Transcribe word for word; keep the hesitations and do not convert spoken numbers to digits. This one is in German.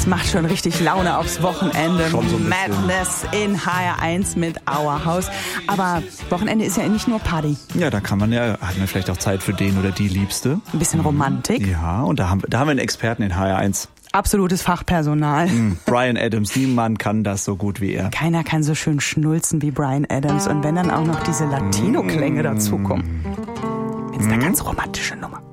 Das macht schon richtig Laune aufs Wochenende. Schon so ein bisschen. Madness in H R eins mit Our House. Aber Wochenende ist ja nicht nur Party. Ja, da kann man ja, hat man vielleicht auch Zeit für den oder die Liebste. Ein bisschen Romantik. Ja, und da haben, da haben wir einen Experten in H R eins. Absolutes Fachpersonal. Mm, Bryan Adams, niemand kann das so gut wie er. Keiner kann so schön schnulzen wie Bryan Adams. Und wenn dann auch noch diese Latino-Klänge dazukommen, ist eine ganz romantische Nummer.